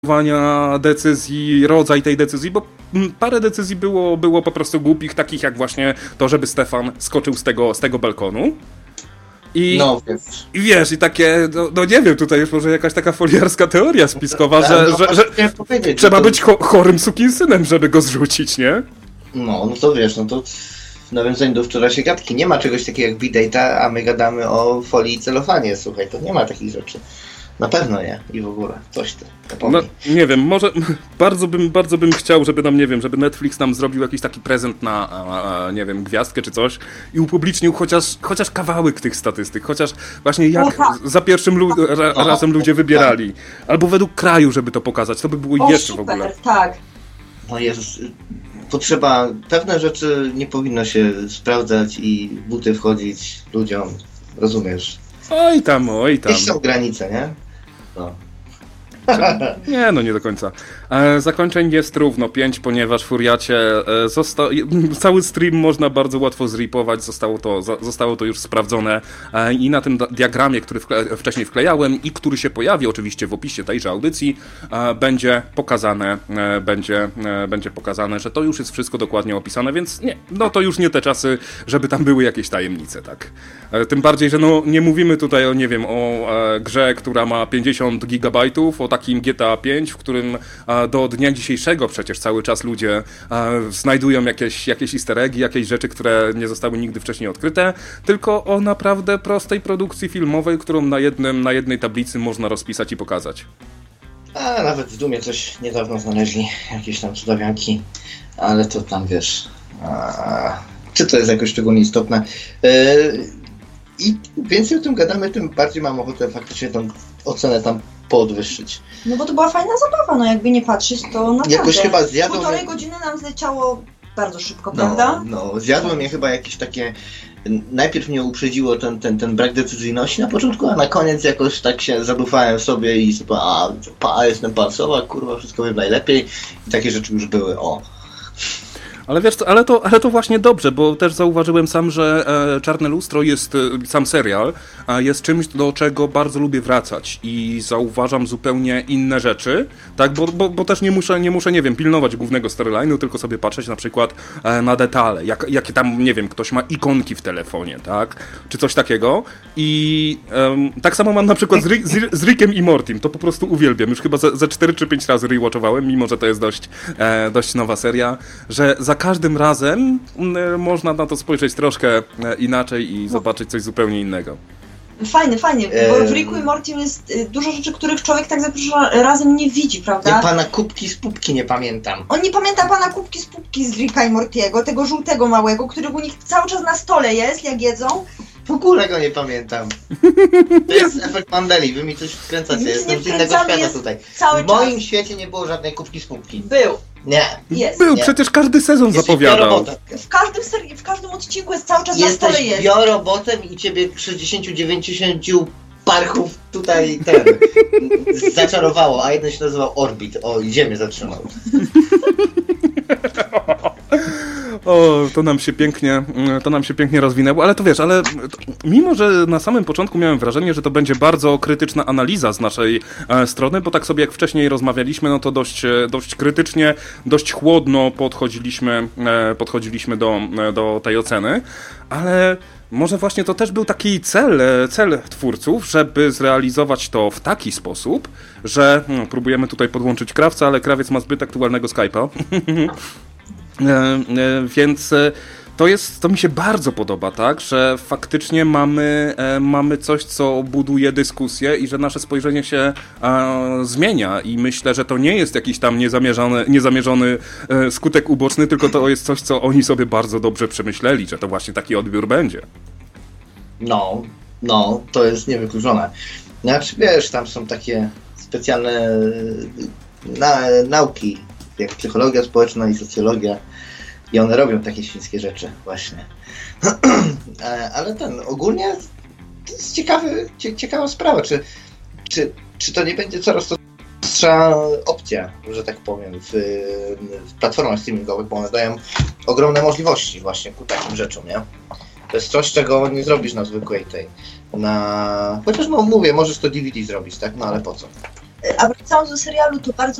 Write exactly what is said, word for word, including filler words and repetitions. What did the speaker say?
decyzji, rodzaj tej decyzji, bo parę decyzji było, było po prostu głupich, takich jak właśnie to, żeby Stefan skoczył z tego, z tego balkonu. I, no, wiesz. I wiesz, i takie, no, no nie wiem, tutaj już może jakaś taka foliarska teoria spiskowa, no, że, no, że, że trzeba to... być cho chorym sukinsynem, żeby go zrzucić, nie? No, no to wiesz, no to w nawiązaniu do wczorajszej gadki nie ma czegoś takiego jak bidata, a my gadamy o folii i celofanie, słuchaj, to nie ma takich rzeczy. Na pewno nie. I w ogóle coś ty. No, nie wiem, może bardzo bym, bardzo bym chciał, żeby nam, nie wiem, żeby Netflix nam zrobił jakiś taki prezent na, a, a, nie wiem, gwiazdkę czy coś i upublicznił chociaż, chociaż kawałek tych statystyk, chociaż właśnie jak za pierwszym lu ra razem ludzie wybierali. Albo według kraju, żeby to pokazać. To by było o, jeszcze super, w ogóle. Tak. No Jezus, potrzeba, pewne rzeczy nie powinno się sprawdzać i w buty wchodzić ludziom, rozumiesz? Oj tam, oj tam. Gdzieś są granice, nie? No. Nie, no nie do końca. E, zakończeń jest równo pięć, ponieważ Furiacie e, zosta cały stream można bardzo łatwo zripować, zostało to, za zostało to już sprawdzone e, i na tym diagramie, który wkle wcześniej wklejałem i który się pojawi oczywiście w opisie tejże audycji, e, będzie pokazane, e, będzie, e, będzie pokazane, że to już jest wszystko dokładnie opisane, więc nie, no to już nie te czasy, żeby tam były jakieś tajemnice, tak. E, tym bardziej, że no nie mówimy tutaj o, nie wiem, o e, grze, która ma pięćdziesiąt gigabajtów, o takim G T A pięć, w którym e, do dnia dzisiejszego przecież cały czas ludzie e, znajdują jakieś, jakieś easter eggi, jakieś rzeczy, które nie zostały nigdy wcześniej odkryte, tylko o naprawdę prostej produkcji filmowej, którą na, jednym, na jednej tablicy można rozpisać i pokazać. A nawet w Dumie coś niedawno znaleźli, jakieś tam cudawianki, ale to tam wiesz, a, czy to jest jakoś szczególnie istotne. E, I więcej o tym gadamy, tym bardziej mam ochotę faktycznie tą ocenę tam podwyższyć. No bo to była fajna zabawa, no jakby nie patrzeć, to naprawdę. Jakoś chyba zjadłem... Półtorej godziny nam zleciało bardzo szybko, no, prawda? No, zjadłem je chyba jakieś takie... Najpierw mnie uprzedziło ten, ten, ten brak decyzyjności na początku, a na koniec jakoś tak się zadufałem sobie i sobie, a, pa, jestem palcowa, kurwa, wszystko wiem najlepiej. I takie rzeczy już były, o. Ale wiesz co, ale to, ale to właśnie dobrze, bo też zauważyłem sam, że e, Czarne Lustro jest, e, sam serial, a jest czymś, do czego bardzo lubię wracać i zauważam zupełnie inne rzeczy, tak, bo, bo, bo też nie muszę, nie muszę, nie wiem, pilnować głównego storyline'u, tylko sobie patrzeć na przykład e, na detale, jak, jakie tam, nie wiem, ktoś ma ikonki w telefonie, tak, czy coś takiego i e, tak samo mam na przykład z, Rick, z, z Rickiem i Mortim, to po prostu uwielbiam, już chyba ze, ze cztery czy pięć razy rewatchowałem, mimo że to jest dość, e, dość nowa seria, że za każdym razem y, można na to spojrzeć troszkę y, inaczej i zobaczyć coś zupełnie innego. Fajnie, fajnie, bo w Ricku i Mortim jest y, dużo rzeczy, których człowiek tak za pierwszym razem nie widzi, prawda? Ja pana Kubki z Pupki nie pamiętam. On nie pamięta pana Kubki z Pupki z Ricka i Mortiego, tego żółtego małego, który u nich cały czas na stole jest, jak jedzą. W ogóle go nie pamiętam. To jest efekt Mandeli, wy mi coś wkręcacie, jestem z innego świata tutaj. W moim czas. świecie nie było żadnej Kubki z Pupki. Był. Nie. Jest. Był, nie. przecież każdy sezon Jesteś zapowiadał. W każdym, serii, w każdym odcinku jest cały czas Jesteś na stole jest. biorobotem i ciebie sześćdziesiąt dziewięćdziesiąt parchów tutaj ten zaczarowało, a jeden się nazywał Orbit. O, Ziemię zatrzymał. O, to nam się pięknie, to nam się pięknie rozwinęło, ale to wiesz, ale to, mimo, że na samym początku miałem wrażenie, że to będzie bardzo krytyczna analiza z naszej e, strony, bo tak sobie jak wcześniej rozmawialiśmy, no to dość, dość krytycznie, dość chłodno podchodziliśmy, e, podchodziliśmy do, e, do tej oceny, ale może właśnie to też był taki cel, cel twórców, żeby zrealizować to w taki sposób, że no, próbujemy tutaj podłączyć Krawca, ale Krawiec ma zbyt aktualnego Skype'a. E, e, więc e, to jest, to mi się bardzo podoba, tak, że faktycznie mamy, e, mamy coś, co buduje dyskusję i że nasze spojrzenie się e, zmienia i myślę, że to nie jest jakiś tam niezamierzony, niezamierzony e, skutek uboczny, tylko to jest coś, co oni sobie bardzo dobrze przemyśleli, że to właśnie taki odbiór będzie. No, no, to jest niewykluczone. Znaczy, wiesz, tam są takie specjalne na, nauki, jak psychologia społeczna i socjologia i one robią takie świńskie rzeczy właśnie. Ale ten, ogólnie to jest ciekawy, cie, ciekawa sprawa, czy, czy, czy to nie będzie coraz to prostsza opcja, że tak powiem, w, w platformach streamingowych, bo one dają ogromne możliwości właśnie ku takim rzeczom, nie? To jest coś, czego nie zrobisz na zwykłej tej, na... Chociaż no mówię, możesz to D V D zrobić, tak? No ale po co? A wracając do serialu, to bardzo